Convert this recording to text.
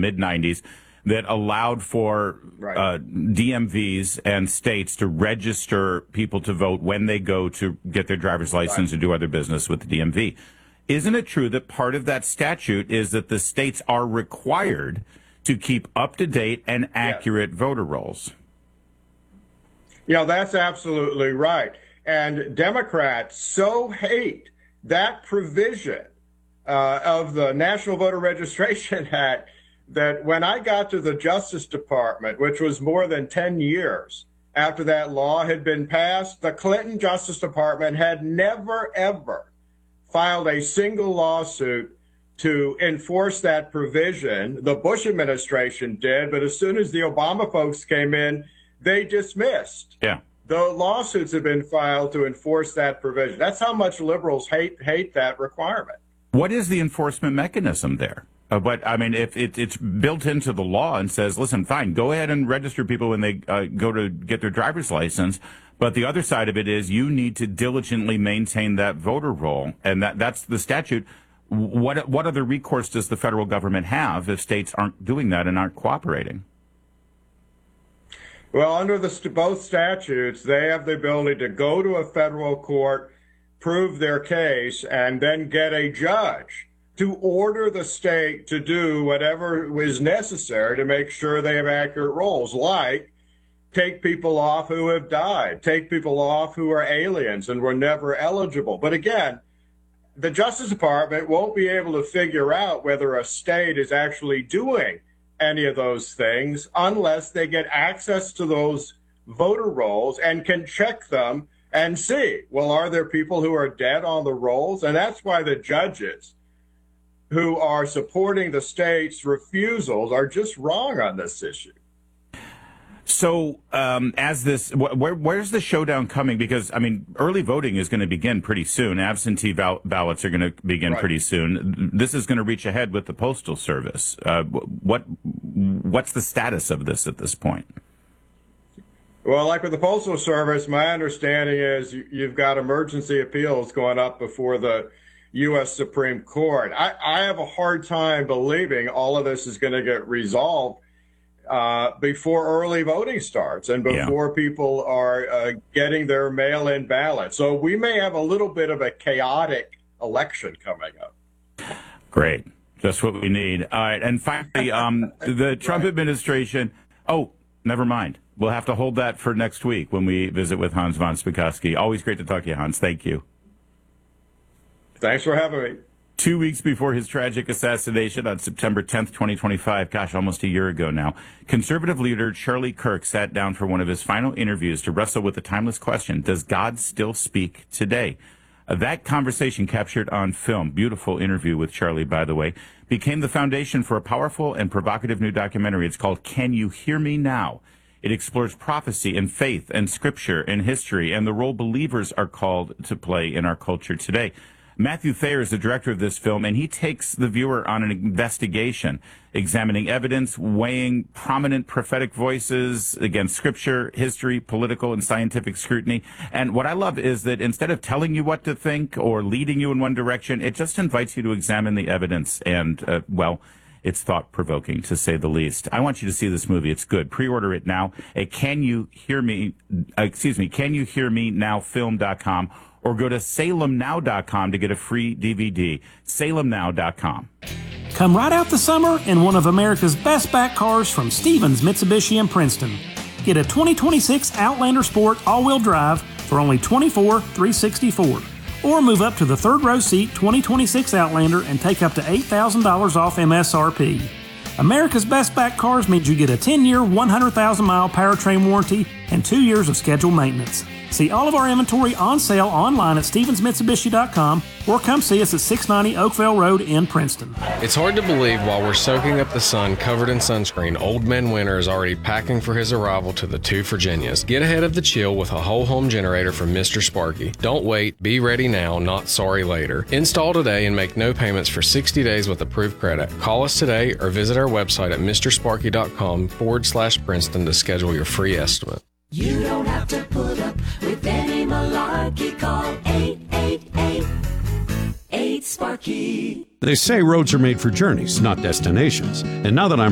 mid-'90s that allowed for DMVs and states to register people to vote when they go to get their driver's license and do other business with the DMV. Isn't it true that part of that statute is that the states are required to keep up-to-date and accurate voter rolls? That's absolutely right. And Democrats so hate that provision of the National Voter Registration Act that when I got to the Justice Department, which was more than 10 years after that law had been passed, the Clinton Justice Department had never, ever filed a single lawsuit to enforce that provision. The Bush administration did, but as soon as the Obama folks came in, they dismissed. The lawsuits have been filed to enforce that provision. That's how much liberals hate that requirement. What is the enforcement mechanism there? But, I mean, if it's built into the law and says, listen, fine, go ahead and register people when they go to get their driver's license. But the other side of it is you need to diligently maintain that voter roll. And that's the statute. What other recourse does the federal government have if states aren't doing that and aren't cooperating? Well, under both statutes, they have the ability to go to a federal court, prove their case, and then get a judge to order the state to do whatever is necessary to make sure they have accurate rolls, like take people off who have died, take people off who are aliens and were never eligible. But again, the Justice Department won't be able to figure out whether a state is actually doing any of those things unless they get access to those voter rolls and can check them and see, well, are there people who are dead on the rolls? And that's why the judges who are supporting the state's refusals are just wrong on this issue. So where's the showdown coming? Because, I mean, early voting is going to begin pretty soon. Absentee ballots are going to begin pretty soon. This is going to reach ahead with the Postal Service. What's the status of this at this point? Well, like with the Postal Service, my understanding is you've got emergency appeals going up before the U.S. Supreme Court. I have a hard time believing all of this is going to get resolved before early voting starts and before people are getting their mail-in ballots. So we may have a little bit of a chaotic election coming up. Great. Just what we need. All right. And finally, the Trump administration. Oh, never mind. We'll have to hold that for next week when we visit with Hans von Spakovsky. Always great to talk to you, Hans. Thank you. Thanks for having me. 2 weeks before his tragic assassination on September 10th, 2025, gosh, almost a year ago now, conservative leader Charlie Kirk sat down for one of his final interviews to wrestle with the timeless question, does God still speak today? That conversation, captured on film, beautiful interview with Charlie, by the way, became the foundation for a powerful and provocative new documentary. It's called Can You Hear Me Now? It explores prophecy and faith and scripture and history and the role believers are called to play in our culture today. Matthew Thayer is the director of this film, and he takes the viewer on an investigation, examining evidence, weighing prominent prophetic voices against scripture, history, political, and scientific scrutiny. And what I love is that instead of telling you what to think or leading you in one direction, it just invites you to examine the evidence. And, it's thought-provoking, to say the least. I want you to see this movie. It's good. Pre-order it now at CanYouHearMeNowFilm.com or go to SalemNow.com to get a free DVD. SalemNow.com. Come right out the summer in one of America's best back cars from Stevens Mitsubishi in Princeton. Get a 2026 Outlander Sport all-wheel drive for only $24,364. Or move up to the third row seat 2026 Outlander and take up to $8,000 off MSRP. America's Best Back Cars means you get a 10-year, 100,000-mile powertrain warranty and 2 years of scheduled maintenance. See all of our inventory on sale online at StevensMitsubishi.com or come see us at 690 Oakville Road in Princeton. It's hard to believe while we're soaking up the sun covered in sunscreen, Old Man Winter is already packing for his arrival to the two Virginias. Get ahead of the chill with a whole home generator from Mr. Sparky. Don't wait, be ready now, not sorry later. Install today and make no payments for 60 days with approved credit. Call us today or visit our website at mrsparky.com/Princeton to schedule your free estimate. You don't have to put up with any malarkey. Call 888-8-SPARKY. They say roads are made for journeys, not destinations. And now that I'm